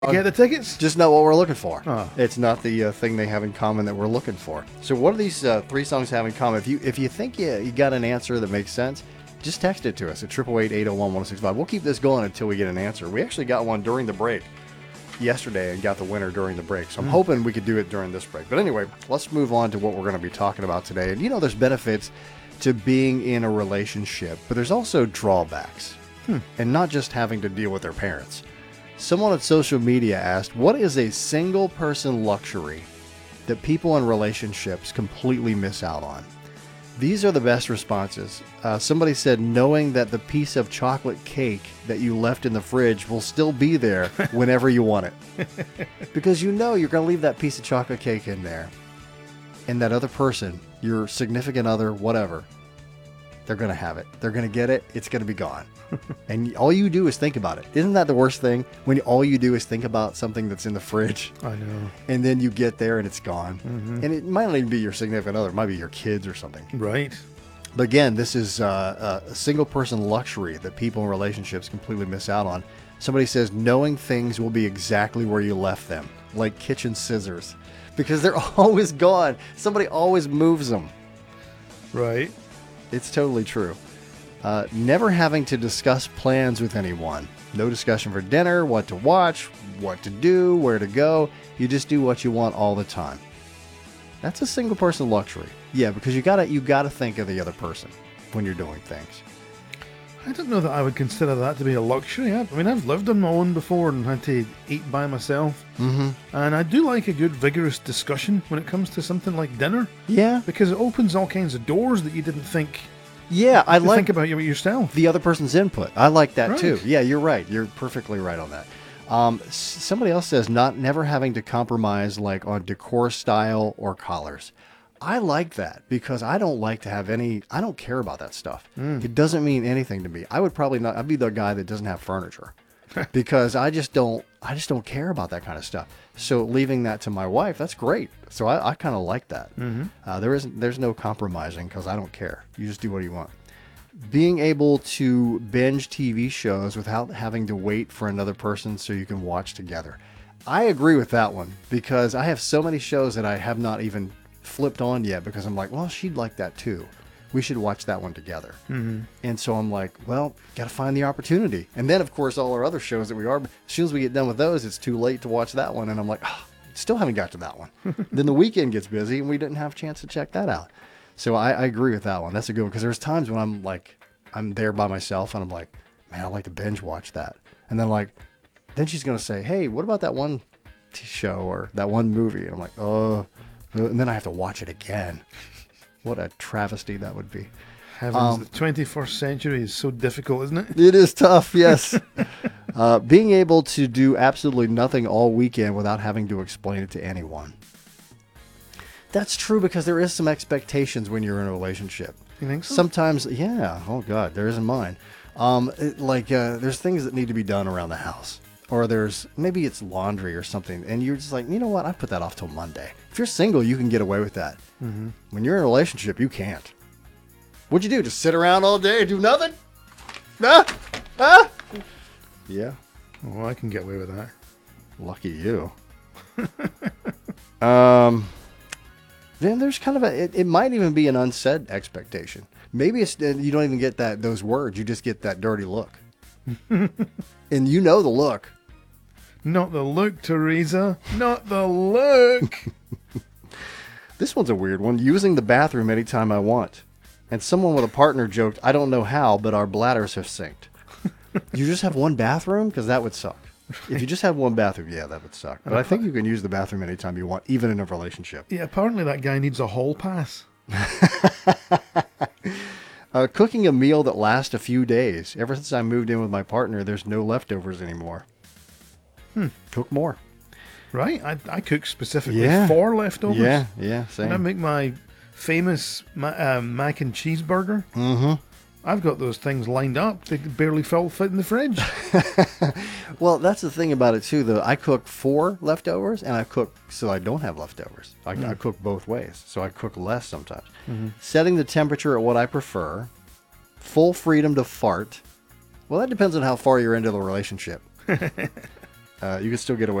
Get the tickets? Just not what we're looking for. Oh. It's not the thing they have in common that we're looking for. So what do these three songs have in common? If you think you got an answer that makes sense, just text it to us at 888-801-1065. We'll keep this going until we get an answer. We actually got one during the break yesterday and got the winner during the break. So I'm hoping we could do it during this break. But anyway, let's move on to what we're going to be talking about today. And there's benefits to being in a relationship, but there's also drawbacks. And not just having to deal with their parents. Someone on social media asked, what is a single person luxury that people in relationships completely miss out on? These are the best responses. Somebody said, knowing that the piece of chocolate cake that you left in the fridge will still be there whenever you want it. Because you're going to leave that piece of chocolate cake in there. And that other person, your significant other, whatever, they're going to have it. They're going to get it. It's going to be gone. And all you do is think about it. Isn't that the worst thing? When all you do is think about something that's in the fridge. I know. And then you get there and it's gone. And it might not even be your significant other. It might be your kids or something. Right. But again, this is a single person luxury that people in relationships completely miss out on. Somebody says, knowing things will be exactly where you left them. Like kitchen scissors. Because they're always gone. Somebody always moves them. Right. It's totally true. Never having to discuss plans with anyone. No discussion for dinner, what to watch, what to do, where to go. You just do what you want all the time. That's a single person luxury. Yeah, because you gotta think of the other person when you're doing things. I don't know that I would consider that to be a luxury. I mean, I've lived on my own before and had to eat by myself. And I do like a good vigorous discussion when it comes to something like dinner. Yeah. Because it opens all kinds of doors that you didn't think. Yeah, I like think about yourself. the other person's input. I like that Right. too. Yeah, you're right. You're perfectly right on that. Somebody else says never having to compromise like on decor style or colors. I like that because I don't like to have I don't care about that stuff. It doesn't mean anything to me. I would probably not, I'd be the guy that doesn't have furniture because I just don't care about that kind of stuff. So leaving that to my wife, that's great. So I kind of like that. There's no compromising because I don't care. You just do what you want. Being able to binge TV shows without having to wait for another person so you can watch together. I agree with that one because I have so many shows that I have not even flipped on yet because I'm like, well, she'd like that too. We should watch that one together. And so I'm like, well, got to find the opportunity. And then, of course, all our other shows that as soon as we get done with those, it's too late to watch that one. And I'm like, oh, still haven't got to that one. Then the weekend gets busy and we didn't have a chance to check that out. So I agree with that one. That's a good one because there's times when I'm there by myself and I'm like, man, I'd like to binge watch that. And then she's going to say, hey, what about that one show or that one movie? And I'm like, oh, and then I have to watch it again. What a travesty that would be. Heavens, the 21st century is so difficult, isn't it? It is tough, yes. Being able to do absolutely nothing all weekend without having to explain it to anyone. That's true because there is some expectations when you're in a relationship. You think so? Sometimes, yeah. Oh, God, there isn't mine. There's things that need to be done around the house. Or maybe it's laundry or something. And you're just like, you know what? I put that off till Monday. If you're single, you can get away with that. When you're in a relationship, you can't. What'd you do? Just sit around all day and do nothing? Yeah. Oh, I can get away with that. Lucky you. Then there's kind of it might even be an unsaid expectation. Maybe it's you don't even get those words. You just get that dirty look. And you know the look. Not the look, Teresa. Not the look. This one's a weird one. Using the bathroom anytime I want. And someone with a partner joked, I don't know how, but our bladders have synced. You just have one bathroom? Because that would suck. If you just have one bathroom, yeah, that would suck. But I think you can use the bathroom anytime you want, even in a relationship. Yeah, apparently that guy needs a hall pass. Cooking a meal that lasts a few days. Ever since I moved in with my partner, there's no leftovers anymore. Cook more. Right? I cook specifically Yeah. for leftovers. Yeah, same. When I make my famous mac and cheeseburger, I've got those things lined up. They barely fit in the fridge. Well, that's the thing about it too, though. I cook for leftovers and I cook so I don't have leftovers. I cook both ways, so I cook less sometimes. Setting the temperature at what I prefer. Full freedom to fart. Well, that depends on how far you're into the relationship. You can still get away